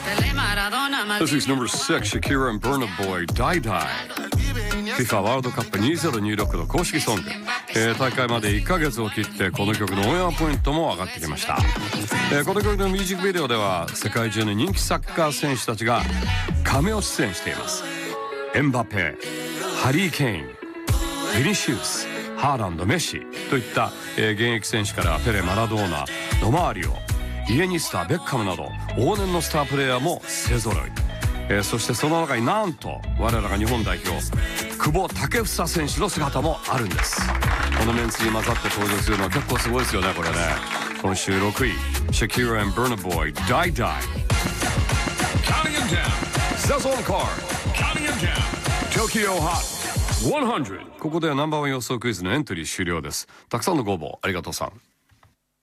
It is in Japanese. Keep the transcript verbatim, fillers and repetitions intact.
This is number six, Shakira and Burna Boy, Die Die。 FIFA ワールドカップにせんにじゅうろくの公式ソング、えー、大会までいっかげつを切ってこの曲のオンエアポイントも上がってきました。えー、この曲のミュージックビデオでは世界中の人気サッカー選手たちがカメオ出演しています。エンバペ、ハリー・ケイン、ビニシウス、ハーランド、メッシといった、えー、現役選手からペレ、マラドーナ、ロマーリオ、イエニスタ、ベッカムなど往年のスタープレーヤーも勢ぞろい。えー、そしてその中になんと我らが日本代表久保建英選手の姿もあるんです。このメンツに混ざって登場するのは結構すごいですよね、これね。今週ろくい Shakira and Burna Boy Die Die。 Counting him down Says on card Counting him down Tokyo Hot ひゃく。ここではナンバーワン予想クイズのエントリー終了です。たくさんのご応募ありがとうさん。